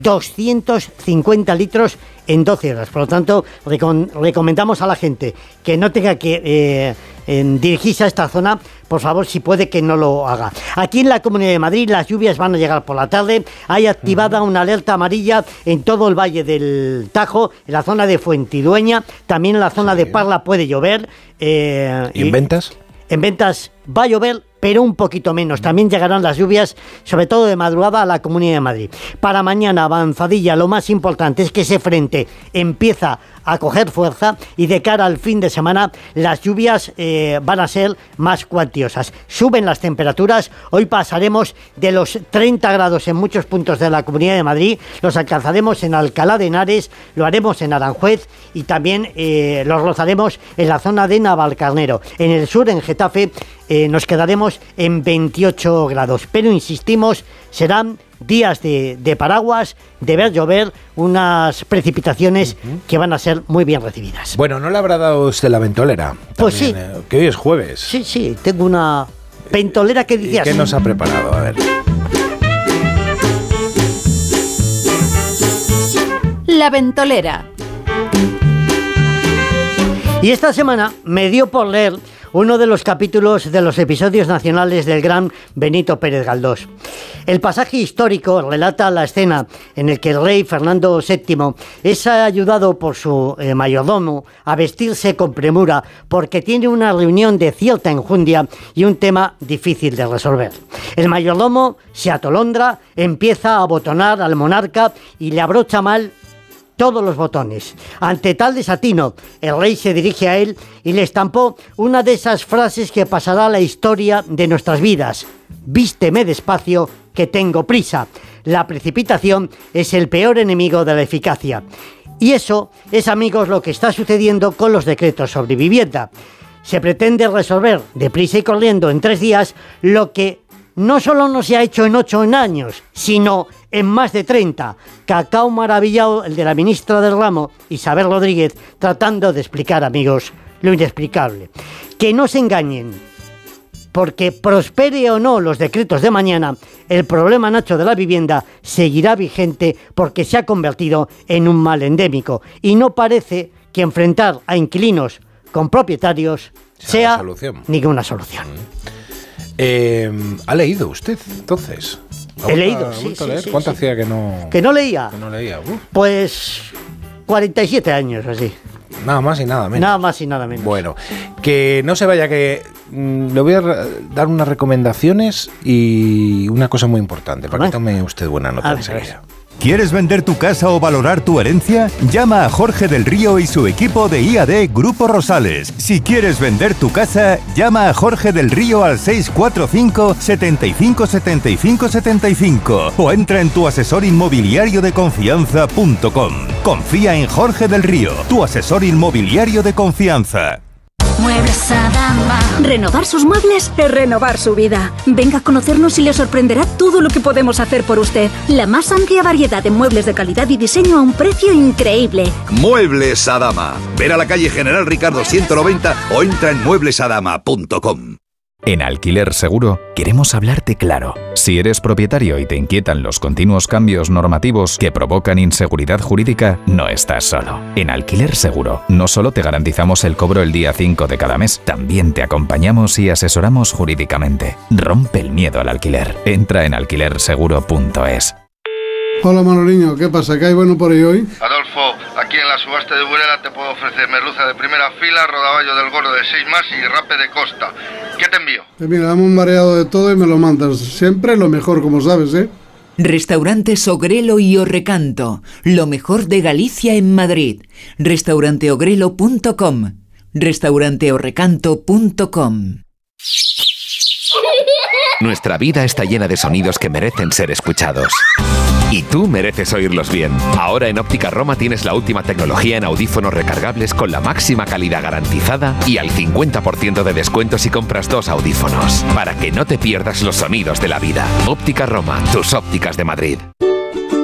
250 litros en 12 horas. Por lo tanto, recomendamos a la gente que no tenga que dirigirse a esta zona, por favor, si puede, que no lo haga. Aquí en la Comunidad de Madrid las lluvias van a llegar por la tarde. Hay activada una alerta amarilla en todo el Valle del Tajo, en la zona de Fuentidueña, también en la zona de Parla puede llover. ¿Y en Ventas? En Ventas va a llover, pero un poquito menos. También llegarán las lluvias, sobre todo de madrugada, a la Comunidad de Madrid. Para mañana, avanzadilla, lo más importante es que ese frente empieza a coger fuerza y de cara al fin de semana las lluvias van a ser más cuantiosas. Suben las temperaturas, hoy pasaremos de los 30 grados en muchos puntos de la Comunidad de Madrid, los alcanzaremos en Alcalá de Henares, lo haremos en Aranjuez y también los rozaremos en la zona de Navalcarnero. En el sur, en Getafe, nos quedaremos en 28 grados, pero insistimos, serán días de paraguas, de ver llover, unas precipitaciones que van a ser muy bien recibidas. Bueno, ¿no le habrá dado usted la ventolera? Pues también, sí. Que hoy es jueves. Sí, tengo una ventolera que decías. ¿Qué nos ha preparado? A ver. La ventolera. Y esta semana me dio por leer uno de los capítulos de los episodios nacionales del gran Benito Pérez Galdós. El pasaje histórico relata la escena en el que el rey Fernando VII es ayudado por su mayordomo a vestirse con premura porque tiene una reunión de cierta enjundia y un tema difícil de resolver. El mayordomo se atolondra, empieza a abotonar al monarca y le abrocha mal todos los botones. Ante tal desatino, el rey se dirige a él y le estampó una de esas frases que pasará a la historia de nuestras vidas. Vísteme despacio, que tengo prisa. La precipitación es el peor enemigo de la eficacia. Y eso es, amigos, lo que está sucediendo con los decretos sobre vivienda. Se pretende resolver deprisa y corriendo en 3 días lo que no solo no se ha hecho en 8 años, sino en más de 30. Cacao maravillado el de la ministra del ramo, Isabel Rodríguez, tratando de explicar, amigos, lo inexplicable. Que no se engañen, porque prospere o no los decretos de mañana, el problema, Nacho, de la vivienda seguirá vigente porque se ha convertido en un mal endémico. Y no parece que enfrentar a inquilinos con propietarios sea ninguna solución. ¿Ha leído usted, entonces? He leído, sí. ¿Cuánto hacía que no...? ¿Que no leía? Que no leía. Pues 47 años, así. Nada más y nada menos. Nada más y nada menos. Bueno, que no se vaya, que le voy a dar unas recomendaciones y una cosa muy importante, para que tome usted buena nota enseguida. ¿Quieres vender tu casa o valorar tu herencia? Llama a Jorge del Río y su equipo de IAD Grupo Rosales. Si quieres vender tu casa, llama a Jorge del Río al 645 75 75 75 o entra en tuasesorinmobiliariodeconfianza.com. Confía en Jorge del Río, tu asesor inmobiliario de confianza. Muebles Adama. Renovar sus muebles es renovar su vida. Venga a conocernos y le sorprenderá todo lo que podemos hacer por usted. La más amplia variedad de muebles de calidad y diseño a un precio increíble. Muebles Adama. Ven a la calle General Ricardo 190 o entra en mueblesadama.com. En Alquiler Seguro queremos hablarte claro. Si eres propietario y te inquietan los continuos cambios normativos que provocan inseguridad jurídica, no estás solo. En Alquiler Seguro no solo te garantizamos el cobro el día 5 de cada mes, también te acompañamos y asesoramos jurídicamente. Rompe el miedo al alquiler. Entra en alquilerseguro.es. Hola Manoliño, ¿qué pasa? ¿Qué hay bueno por ahí hoy? Adolfo, aquí en la subasta de Burela te puedo ofrecer merluza de primera fila, rodaballo del gordo de 6 más y rape de costa. ¿Qué te envío? Mira, dame un mareado de todo y me lo mandas. Siempre lo mejor, como sabes, ¿eh? Restaurantes Ogrelo y Orrecanto, lo mejor de Galicia en Madrid. Restauranteogrelo.com, restauranteorrecanto.com. Nuestra vida está llena de sonidos que merecen ser escuchados. Y tú mereces oírlos bien. Ahora en Óptica Roma tienes la última tecnología en audífonos recargables con la máxima calidad garantizada y al 50% de descuento si compras 2 audífonos. Para que no te pierdas los sonidos de la vida. Óptica Roma, tus ópticas de Madrid.